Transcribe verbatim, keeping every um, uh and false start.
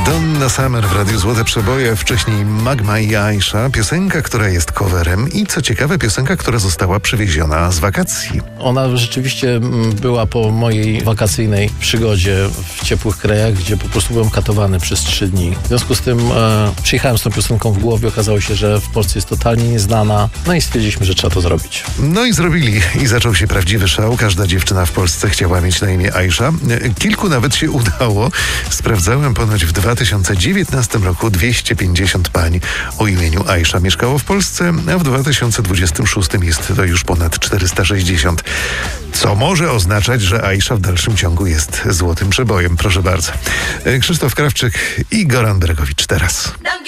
Donna Summer w Radiu Złote Przeboje, wcześniej Magma i Aisha, piosenka, która jest coverem i co ciekawe piosenka, która została przywieziona z wakacji. Ona rzeczywiście była po mojej wakacyjnej przygodzie w ciepłych krajach, gdzie po prostu byłem katowany przez trzy dni. W związku z tym e, przyjechałem z tą piosenką w głowie, okazało się, że w Polsce jest totalnie nieznana, no i stwierdziliśmy, że trzeba to zrobić. No i zrobili. I zaczął się prawdziwy szał. Każda dziewczyna w Polsce chciała mieć na imię Aisha. Kilku nawet się udało. Sprawdzałem, ponoć w dwa tysiące dziewiętnastym roku dwieście pięćdziesiąt pań o imieniu Aisha mieszkało w Polsce, a w dwa tysiące dwudziestym szóstym jest to już ponad czterysta sześćdziesiąt. Co może oznaczać, że Aisha w dalszym ciągu jest złotym przebojem. Proszę bardzo. Krzysztof Krawczyk i Goran Bregowicz teraz.